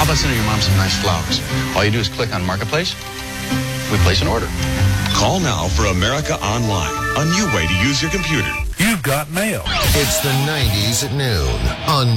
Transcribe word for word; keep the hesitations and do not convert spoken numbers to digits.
about sending your mom some nice flowers? All you do is click on Marketplace. We place an order. Call now for America Online, a new way to use your computer. You've got mail. It's the nineties at noon on